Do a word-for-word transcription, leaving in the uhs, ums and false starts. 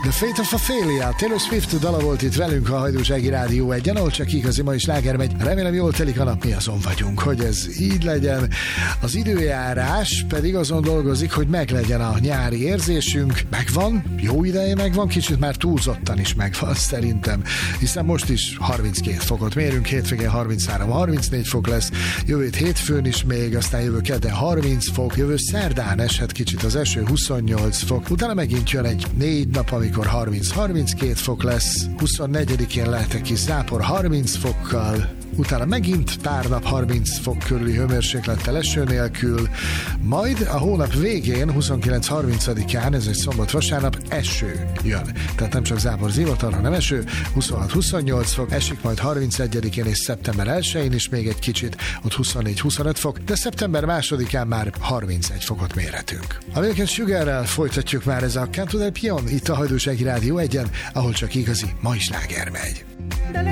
The Fate of Ophelia, Taylor Swift dala volt itt velünk a Hajdúsági Rádió egyen, ahol csak igazi mai sláger megy. Remélem jól telik a nap, mi azon vagyunk, hogy ez így legyen. Az időjárás pedig azon dolgozik, hogy meglegyen a nyári érzésünk. Megvan, jó ideje megvan, kicsit már túlzottan is megvan szerintem, hiszen most is harminckét fokot mérünk, hétvégén harminchárom harmincnégy fok lesz, jövő hétfőn is még, aztán jövő kedden harminc fok, jövő szerdán eshet kicsit az eső, huszonnyolc fok, utána megint jön egy négy nap, amikor harminc harminckét fok lesz, huszonnegyedikén lehet egy kis zápor harminc fokkal, utána megint pár nap harminc fok körüli hőmérséklettel eső nélkül, majd a hónap végén, huszonkilenc harmincadikán, ez egy szombat-vasárnap, eső jön. Tehát nem csak zápor zivatar, hanem eső, huszonhat huszonnyolc fok, esik majd harmincegyedikén és szeptember elsején is még egy kicsit, ott huszonnégy huszonöt fok, de szeptember másodikán már harmincegy fokot mérhetünk. A Milk Sugarrel folytatjuk már, ez a Canto del Pion, itt a Hajdúsági Rádió egyen, ahol csak igazi mai sláger megy.